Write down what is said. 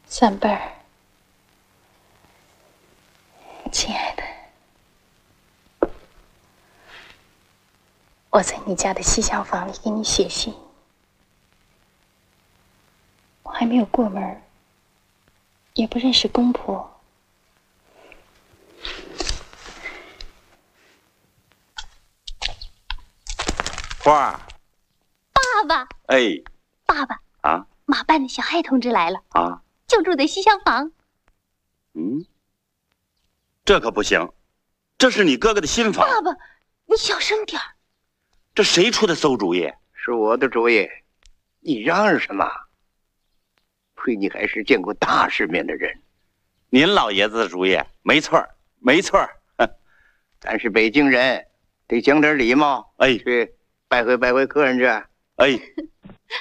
三辈儿，亲爱的，我在你家的西厢房里给你写信，我还没有过门，也不认识公婆。 花儿， 爸爸， 哎， 爸爸啊， 马办的小艾同志来了啊， 就住在西厢房。 嗯，这可不行，这是你哥哥的新房。 爸爸，你小声点儿。 这谁出的馊主意？ 是我的主意，你嚷嚷什么？亏你还是见过大世面的人。 您老爷子的主意，没错儿，没错儿。 咱是北京人，得讲点礼貌。 哎， 去拜会拜会客人去。 哎，